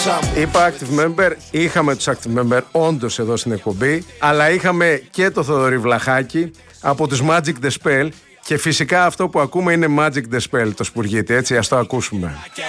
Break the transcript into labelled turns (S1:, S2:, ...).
S1: Είπα active member, είχαμε τους active member όντως εδώ στην εκπομπή, αλλά είχαμε και το Θοδωρή Βλαχάκη από τους Magic the Spell και φυσικά αυτό που ακούμε είναι Magic the Spell, το Σπουργίτη, έτσι, ας το ακούσουμε.